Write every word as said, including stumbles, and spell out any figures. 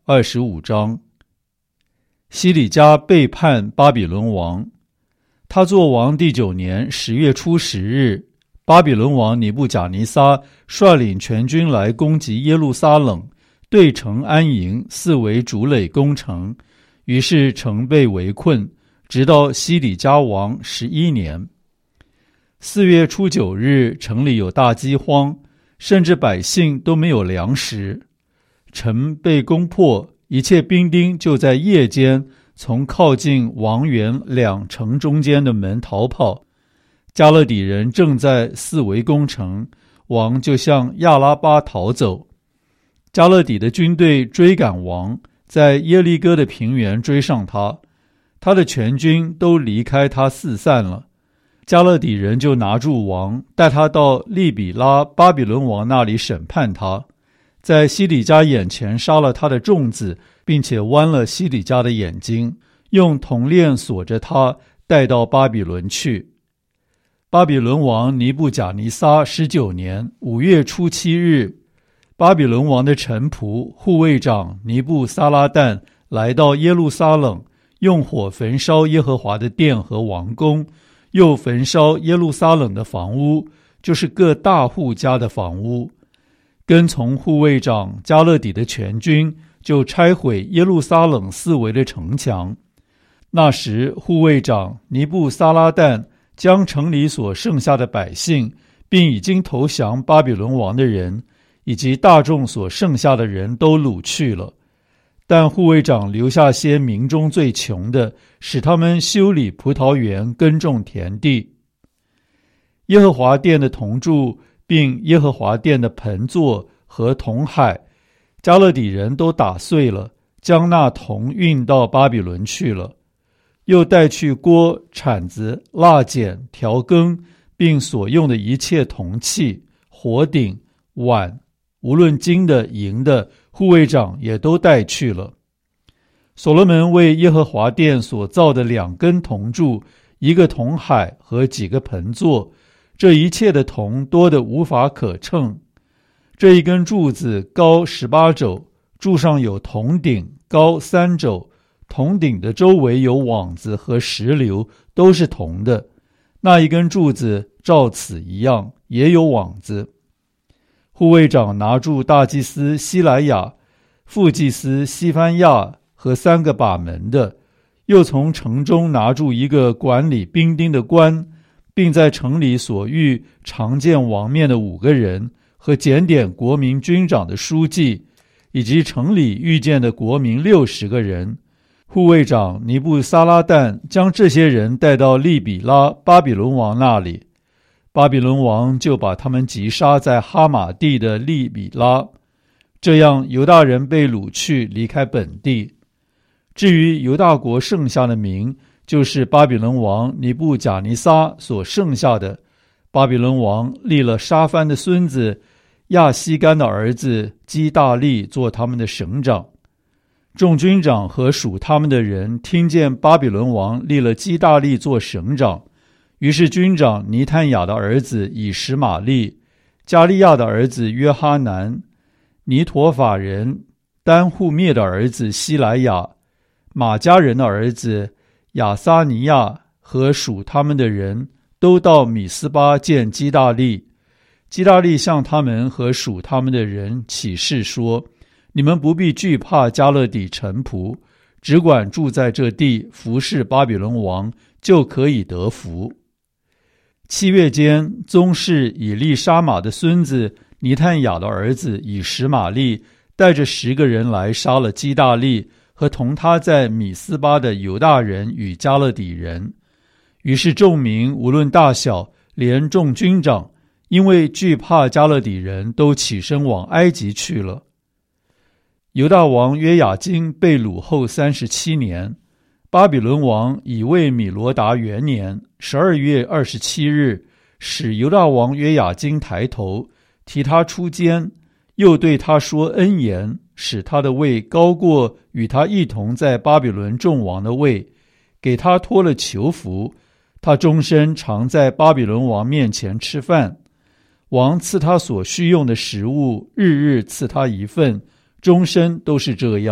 二十五章。西里家背叛巴比伦王。他作王第九年十月初十日，巴比伦王尼布甲尼撒率领全军来攻击耶路撒冷，对城安营，四围筑垒攻城。于是城被围困，直到西里家王十一年。四月初九日，城里有大饥荒，甚至百姓都没有粮食。城被攻破，一切兵丁就在夜间从靠近王园两城中间的门逃跑。加勒底人正在四围攻城，王就向亚拉巴逃走。加勒底的军队追赶王，在耶利哥的平原追上他，他的全军都离开他四散了。加勒底人就拿住王，带他到利比拉巴比伦王那里审判他，在西里家眼前杀了他的众子，并且剜了西里家的眼睛，用铜链锁着他，带到巴比伦去。巴比伦王尼布甲尼撒十九年五月初七日，巴比伦王的臣仆护卫长尼布撒拉旦来到耶路撒冷，用火焚烧耶和华的殿和王宫，又焚烧耶路撒冷的房屋，就是各大户家的房屋。跟从护卫长加勒底的全军就拆毁耶路撒冷四围的城墙。那时护卫长尼布撒拉旦将城里所剩下的百姓，并已经投降巴比伦王的人，以及大众所剩下的人都掳去了。但护卫长留下些民中最穷的，使他们修理葡萄园，耕种田地。耶和华殿的铜柱并耶和华殿的盆座和铜海，加勒底人都打碎了，将那铜运到巴比伦去了。又带去锅、铲子、蜡剪、调羹，并所用的一切铜器、火鼎、碗，无论金的、银的，护卫长也都带去了。所罗门为耶和华殿所造的两根铜柱，一个铜海和几个盆座，这一切的铜多得无法可称。这一根柱子高十八肘，柱上有铜顶，高三肘，铜顶的周围有网子和石榴，都是铜的。那一根柱子照此一样，也有网子。护卫长拿住大祭司西莱亚、副祭司西番亚和三个把门的，又从城中拿住一个管理兵丁的官，并在城里所遇常见王面的五个人，和检点国民军长的书记，以及城里遇见的国民六十个人。护卫长尼布撒拉旦将这些人带到利比拉巴比伦王那里，巴比伦王就把他们击杀在哈马地的利比拉。这样犹大人被掳去，离开本地。至于犹大国剩下的民，就是巴比伦王尼布甲尼撒所剩下的。巴比伦王立了沙番的孙子亚西干的儿子基大利做他们的省长。众军长和属他们的人听见巴比伦王立了基大利做省长，于是军长尼探雅的儿子以实玛利、加利亚的儿子约哈南、尼陀法人丹户灭的儿子西莱亚、马加人的儿子亚撒尼亚和属他们的人都到米斯巴见基大利。基大利向他们和属他们的人起誓说：你们不必惧怕加勒底臣仆，只管住在这地，服侍巴比伦王，就可以得福。七月间，宗室以利沙玛的孙子尼探雅的儿子以实玛利带着十个人来杀了基大利和同他在米斯巴的犹大人与加勒底人。于是众民无论大小，连众军长，因为惧怕加勒底人，都起身往埃及去了。犹大王约雅斤被掳后三十七年，巴比伦王以为米罗达元年十二月二十七日，使犹大王约雅斤抬头，提他出监，又对他说恩言，使他的位高过与他一同在巴比伦众王的位，给他托了囚服，他终身常在巴比伦王面前吃饭。王赐他所需用的食物，日日赐他一份，终身都是这样。